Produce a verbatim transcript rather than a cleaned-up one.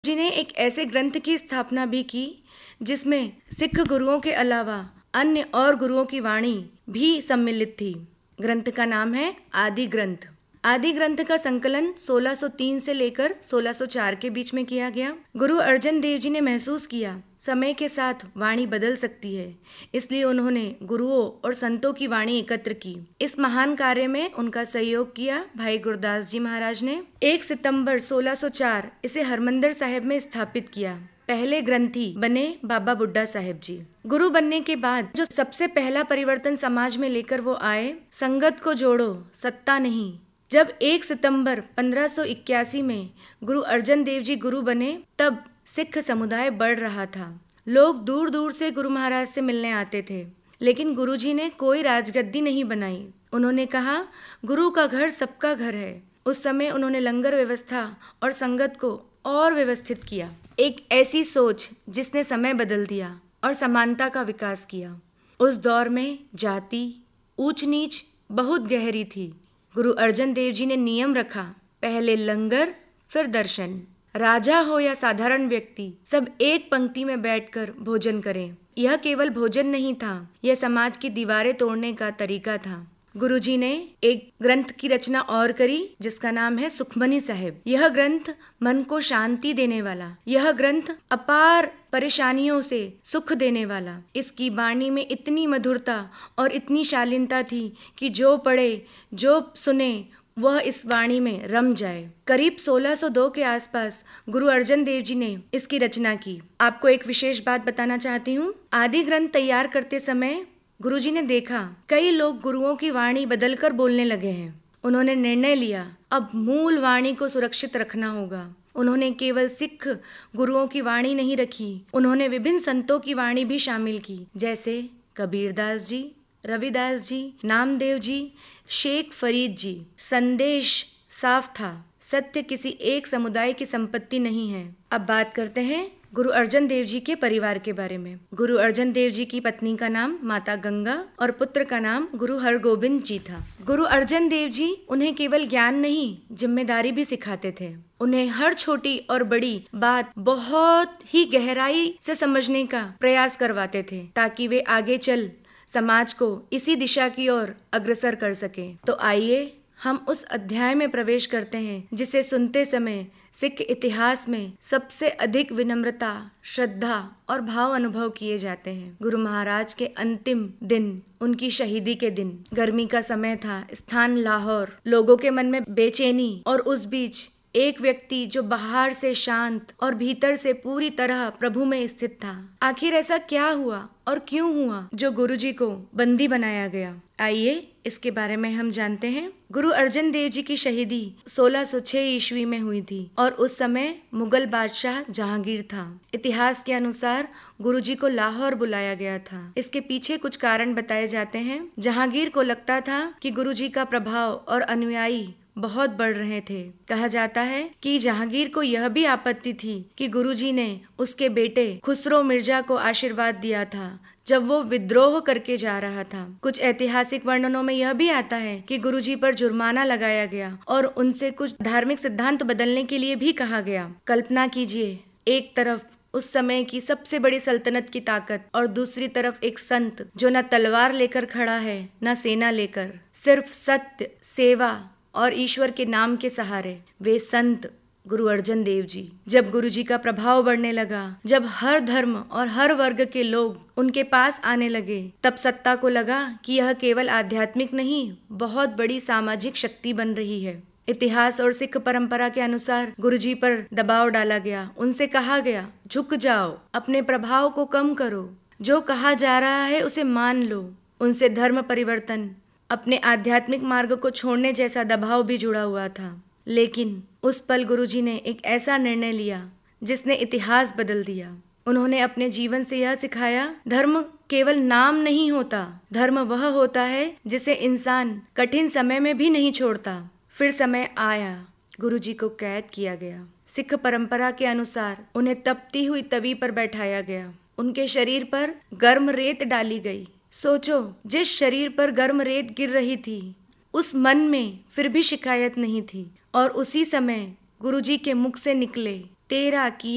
जी ने एक ऐसे ग्रंथ की स्थापना भी की जिसमें सिख गुरुओं के अलावा अन्य और गुरुओं की वाणी भी सम्मिलित थी। ग्रंथ का नाम है आदि ग्रंथ। आदि ग्रंथ का संकलन सोलह सौ तीन से लेकर सोलह सौ चार के बीच में किया गया। गुरु अर्जन देव जी ने महसूस किया समय के साथ वाणी बदल सकती है, इसलिए उन्होंने गुरुओं और संतों की वाणी एकत्र की। इस महान कार्य में उनका सहयोग किया भाई गुरदास जी महाराज ने। एक सितंबर सोलह सौ चार इसे हरमंदिर साहिब में स्थापित किया। पहले ग्रंथी बने बाबा बुड्ढा साहिब जी। गुरु बनने के बाद जो सबसे पहला परिवर्तन समाज में लेकर वो आए, संगत को जोड़ो सत्ता नहीं। जब एक सितंबर पंद्रह सौ इक्यासी में गुरु अर्जन देव जी गुरु बने, तब सिख समुदाय बढ़ रहा था। लोग दूर दूर से गुरु महाराज से मिलने आते थे, लेकिन गुरुजी ने कोई राजगद्दी नहीं बनाई। उन्होंने कहा गुरु का घर सबका घर है। उस समय उन्होंने लंगर व्यवस्था और संगत को और व्यवस्थित किया। एक ऐसी सोच जिसने समय बदल दिया और समानता का विकास किया। उस दौर में जाति, ऊंच नीच बहुत गहरी थी। गुरु अर्जन देव जी ने नियम रखा, पहले लंगर फिर दर्शन। राजा हो या साधारण व्यक्ति, सब एक पंक्ति में बैठकर भोजन करें। यह केवल भोजन नहीं था, यह समाज की दीवारें तोड़ने का तरीका था। गुरुजी ने एक ग्रंथ की रचना और करी जिसका नाम है सुखमनी साहिब। यह ग्रंथ मन को शांति देने वाला, यह ग्रंथ अपार परेशानियों से सुख देने वाला। इसकी वाणी में इतनी मधुरता और इतनी शालीनता थी कि जो पढ़े जो सुने वह इस वाणी में रम जाए। करीब सोलह सौ दो के आसपास गुरु अर्जन देव जी ने इसकी रचना की। आपको एक विशेष बात बताना चाहती हूँ। आदि ग्रंथ तैयार करते समय गुरुजी ने देखा कई लोग गुरुओं की वाणी बदलकर बोलने लगे हैं। उन्होंने निर्णय लिया अब मूल वाणी को सुरक्षित रखना होगा। उन्होंने केवल सिख गुरुओं की वाणी नहीं रखी, उन्होंने विभिन्न संतों की वाणी भी शामिल की, जैसे कबीरदास जी, रविदास जी, नामदेव जी, शेख फरीद जी। संदेश साफ था, सत्य किसी एक समुदाय की संपत्ति नहीं है। अब बात करते हैं गुरु अर्जन देव जी के परिवार के बारे में। गुरु अर्जन देव जी की पत्नी का नाम माता गंगा और पुत्र का नाम गुरु हरगोबिंद जी था। गुरु अर्जन देव जी उन्हें केवल ज्ञान नहीं, जिम्मेदारी भी सिखाते थे। उन्हें हर छोटी और बड़ी बात बहुत ही गहराई से समझने का प्रयास करवाते थे, ताकि वे आगे चल समाज को इसी दिशा की ओर अग्रसर कर सके। तो आइए हम उस अध्याय में प्रवेश करते हैं जिसे सुनते समय सिख इतिहास में सबसे अधिक विनम्रता, श्रद्धा और भाव अनुभव किए जाते हैं। गुरु महाराज के अंतिम दिन, उनकी शहीदी के दिन, गर्मी का समय था, स्थान लाहौर, लोगों के मन में बेचैनी और उस बीच एक व्यक्ति जो बाहर से शांत और भीतर से पूरी तरह प्रभु में स्थित था। आखिर ऐसा क्या हुआ और क्यों हुआ जो गुरुजी को बंदी बनाया गया? आइए इसके बारे में हम जानते हैं। गुरु अर्जन देव जी की शहीदी सोलह सौ छह ईस्वी में हुई थी और उस समय मुगल बादशाह जहांगीर था। इतिहास के अनुसार गुरुजी को लाहौर बुलाया गया था। इसके पीछे कुछ कारण बताए जाते हैं। जहांगीर को लगता था कि गुरुजी का प्रभाव और अनुयायी बहुत बढ़ रहे थे। कहा जाता है कि जहांगीर को यह भी आपत्ति थी कि गुरुजी ने उसके बेटे खुसरो मिर्जा को आशीर्वाद दिया था जब वो विद्रोह करके जा रहा था। कुछ ऐतिहासिक वर्णनों में यह भी आता है कि गुरुजी पर जुर्माना लगाया गया और उनसे कुछ धार्मिक सिद्धांत बदलने के लिए भी कहा गया। कल्पना कीजिए, एक तरफ उस समय की सबसे बड़ी सल्तनत की ताकत और दूसरी तरफ एक संत जो न तलवार लेकर खड़ा है न सेना लेकर, सिर्फ सत्य, सेवा और ईश्वर के नाम के सहारे। वे संत गुरु अर्जन देव जी। जब गुरुजी का प्रभाव बढ़ने लगा, जब हर धर्म और हर वर्ग के लोग उनके पास आने लगे, तब सत्ता को लगा कि यह केवल आध्यात्मिक नहीं, बहुत बड़ी सामाजिक शक्ति बन रही है। इतिहास और सिख परंपरा के अनुसार गुरुजी पर दबाव डाला गया। उनसे कहा गया झुक जाओ, अपने प्रभाव को कम करो, जो कहा जा रहा है उसे मान लो। उनसे धर्म परिवर्तन, अपने आध्यात्मिक मार्ग को छोड़ने जैसा दबाव भी जुड़ा हुआ था। लेकिन उस पल गुरुजी ने एक ऐसा निर्णय लिया जिसने इतिहास बदल दिया। उन्होंने अपने जीवन से यह सिखाया, धर्म केवल नाम नहीं होता, धर्म वह होता है जिसे इंसान कठिन समय में भी नहीं छोड़ता। फिर समय आया, गुरुजी को कैद किया गया। सिख परंपरा के अनुसार उन्हें तपती हुई तवी पर बैठाया गया। उनके शरीर पर गर्म रेत डाली गई। सोचो, जिस शरीर पर गर्म रेत गिर रही थी, उस मन में फिर भी शिकायत नहीं थी। और उसी समय गुरुजी के मुख से निकले, तेरा किया